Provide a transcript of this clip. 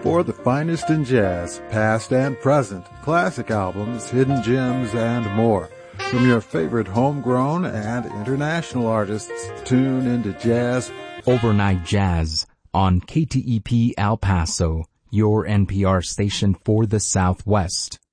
for the finest in jazz, past and present, classic albums, hidden gems, and more. From your favorite homegrown and international artists, tune into Jazz Overnight Jazz on KTEP El Paso, your NPR station for the Southwest.